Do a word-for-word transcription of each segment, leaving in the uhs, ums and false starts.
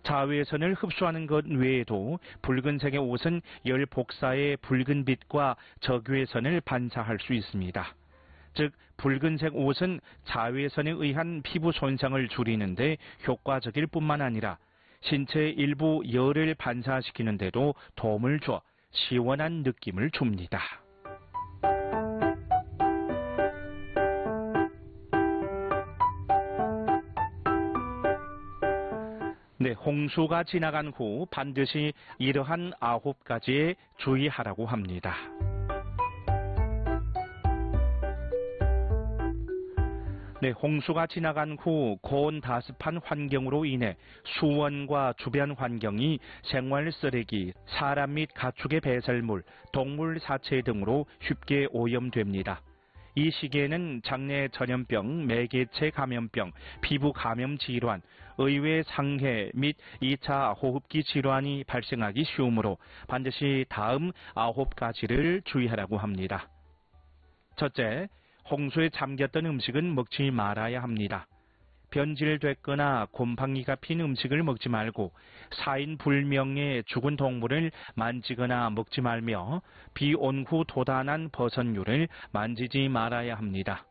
자외선을 흡수하는 것 외에도 붉은색의 옷은 열 복사의 붉은 빛과 적외선을 반사할 수 있습니다. 즉, 붉은색 옷은 자외선에 의한 피부 손상을 줄이는데 효과적일 뿐만 아니라 신체 일부 열을 반사시키는 데도 도움을 줘 시원한 느낌을 줍니다. 네, 홍수가 지나간 후 반드시 이러한 아홉 가지에 주의하라고 합니다. 네, 홍수가 지나간 후 고온 다습한 환경으로 인해 수원과 주변 환경이 생활 쓰레기, 사람 및 가축의 배설물, 동물 사체 등으로 쉽게 오염됩니다. 이 시기에는 장내 전염병, 매개체 감염병, 피부 감염 질환, 의외 상해 및 이 차 호흡기 질환이 발생하기 쉬우므로 반드시 다음 아홉 가지를 주의하라고 합니다. 첫째, 홍수에 잠겼던 음식은 먹지 말아야 합니다. 변질됐거나 곰팡이가 핀 음식을 먹지 말고 사인 불명의 죽은 동물을 만지거나 먹지 말며 비 온 후 돋아난 버섯류를 만지지 말아야 합니다.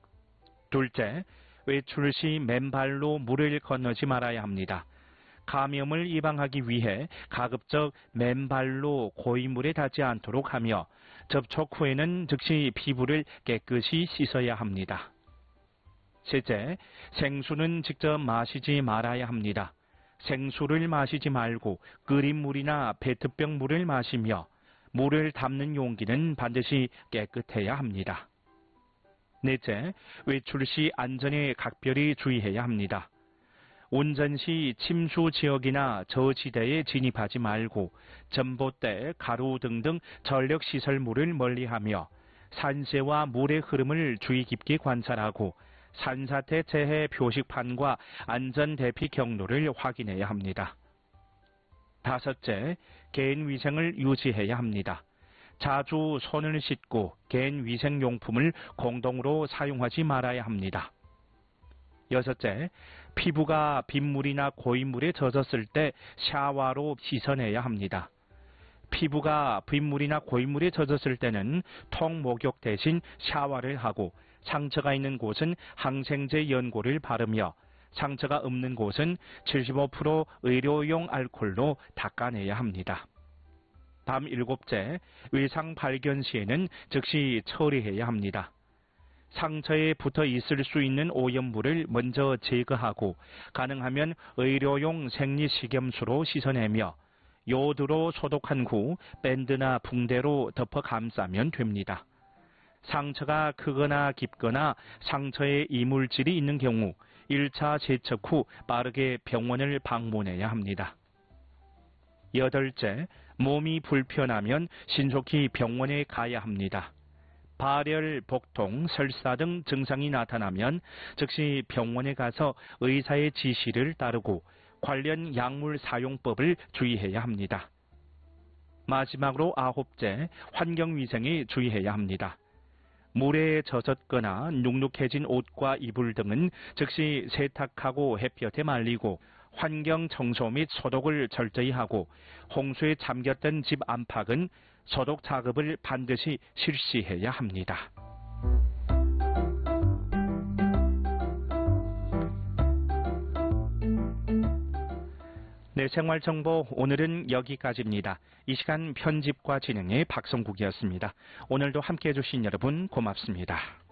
둘째, 외출 시 맨발로 물을 건너지 말아야 합니다. 감염을 예방하기 위해 가급적 맨발로 고이물에 닿지 않도록 하며 접촉 후에는 즉시 피부를 깨끗이 씻어야 합니다. 셋째, 생수는 직접 마시지 말아야 합니다. 생수를 마시지 말고 끓인 물이나 페트병 물을 마시며 물을 담는 용기는 반드시 깨끗해야 합니다. 넷째, 외출 시 안전에 각별히 주의해야 합니다. 운전 시 침수 지역이나 저지대에 진입하지 말고 전봇대, 가루 등등 전력 시설물을 멀리하며 산세와 물의 흐름을 주의 깊게 관찰하고 산사태 재해 표식판과 안전 대피 경로를 확인해야 합니다. 다섯째, 개인 위생을 유지해야 합니다. 자주 손을 씻고 개인 위생 용품을 공동으로 사용하지 말아야 합니다. 여섯째, 피부가 빗물이나 고인물에 젖었을 때 샤워로 씻어내야 합니다. 피부가 빗물이나 고인물에 젖었을 때는 통목욕 대신 샤워를 하고 상처가 있는 곳은 항생제 연고를 바르며 상처가 없는 곳은 칠십오 퍼센트 의료용 알코올로 닦아내야 합니다. 다음 일곱째, 외상 발견 시에는 즉시 처리해야 합니다. 상처에 붙어 있을 수 있는 오염물을 먼저 제거하고 가능하면 의료용 생리식염수로 씻어내며 요드로 소독한 후 밴드나 붕대로 덮어 감싸면 됩니다. 상처가 크거나 깊거나 상처에 이물질이 있는 경우 일 차 세척 후 빠르게 병원을 방문해야 합니다. 여덟째, 몸이 불편하면 신속히 병원에 가야 합니다. 발열, 복통, 설사 등 증상이 나타나면 즉시 병원에 가서 의사의 지시를 따르고 관련 약물 사용법을 주의해야 합니다. 마지막으로 아홉째, 환경위생에 주의해야 합니다. 물에 젖었거나 눅눅해진 옷과 이불 등은 즉시 세탁하고 햇볕에 말리고 환경 청소 및 소독을 철저히 하고 홍수에 잠겼던 집 안팎은 소독 작업을 반드시 실시해야 합니다. 네, 생활정보 오늘은 여기까지입니다. 이 시간 편집과 진행의 박성국이었습니다. 오늘도 함께해 주신 여러분 고맙습니다.